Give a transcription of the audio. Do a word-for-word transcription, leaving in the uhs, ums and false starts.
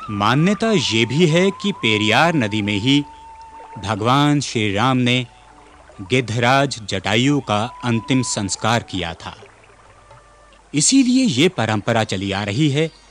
मान्यता ये भी है कि पेरियार नदी में ही भगवान श्री राम ने गिद्धराज जटायु का अंतिम संस्कार किया था। इसीलिए ये परंपरा चली आ रही है